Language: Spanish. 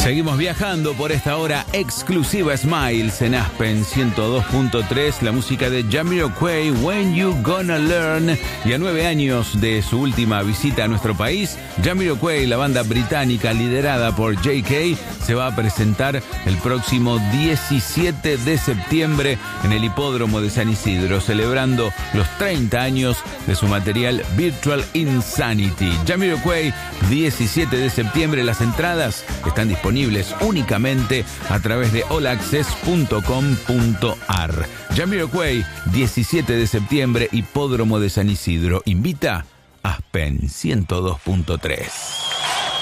Seguimos viajando por esta hora exclusiva Smiles en Aspen 102.3, la música de Jamiroquai, When You Gonna Learn. Y a 9 años de su última visita a nuestro país, Jamiroquai, la banda británica liderada por J.K., se va a presentar el próximo 17 de septiembre en el Hipódromo de San Isidro, celebrando los 30 años de su material Virtual Insanity. Jamiroquai, 17 de septiembre, las entradas están disponibles únicamente a través de allaccess.com.ar. Jamiroquai, 17 de septiembre, Hipódromo de San Isidro. Invita Aspen 102.3.